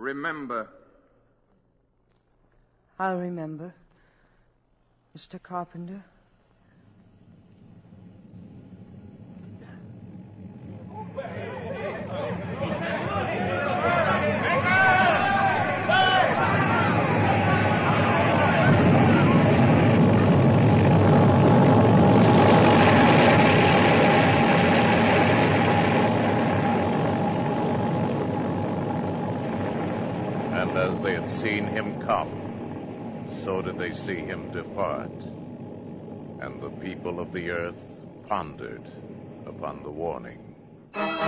Remember. I'll remember, Mr. Carpenter. And as they had seen him come, so did they see him depart. And the people of the earth pondered upon the warning.